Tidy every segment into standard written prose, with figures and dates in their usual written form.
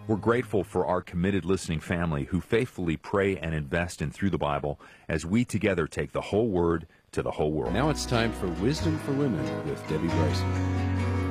We're grateful for our committed listening family who faithfully pray and invest in Through the Bible as we together take the whole Word to the whole world. Now it's time for Wisdom for Women with Debbie Bryson.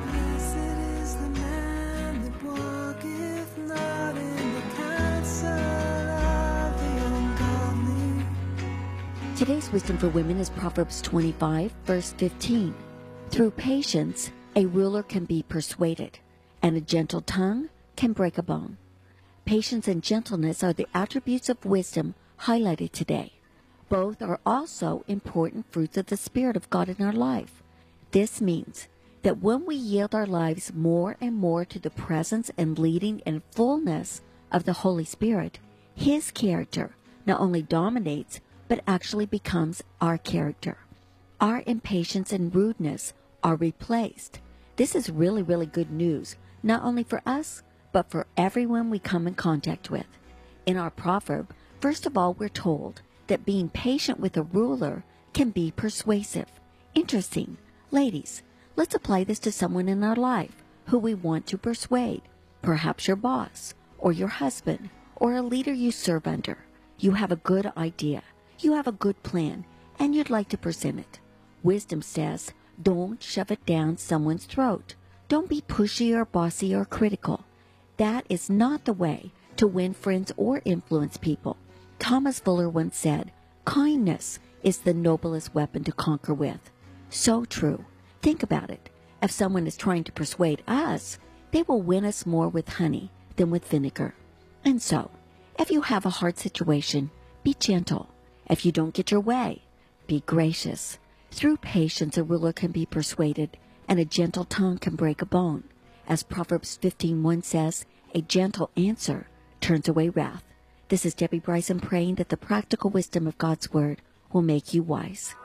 Today's Wisdom for Women is Proverbs 25, verse 15. Through patience, a ruler can be persuaded, and a gentle tongue can break a bone. Patience and gentleness are the attributes of wisdom highlighted today. Both are also important fruits of the Spirit of God in our life. This means that when we yield our lives more and more to the presence and leading and fullness of the Holy Spirit, His character not only dominates, but actually becomes our character. Our impatience and rudeness are replaced. This is really, really good news, not only for us, but for everyone we come in contact with. In our proverb, first of all, we're told that being patient with a ruler can be persuasive. Interesting. Ladies, let's apply this to someone in our life who we want to persuade. Perhaps your boss, or your husband, or a leader you serve under. You have a good idea. You have a good plan, and you'd like to present it. Wisdom says, don't shove it down someone's throat. Don't be pushy or bossy or critical. That is not the way to win friends or influence people. Thomas Fuller once said, kindness is the noblest weapon to conquer with. So true. Think about it. If someone is trying to persuade us, they will win us more with honey than with vinegar. And so, if you have a hard situation, be gentle. If you don't get your way, be gracious. Through patience, a ruler can be persuaded, and a gentle tongue can break a bone. As Proverbs 15:1 says, a gentle answer turns away wrath. This is Debbie Bryson praying that the practical wisdom of God's Word will make you wise.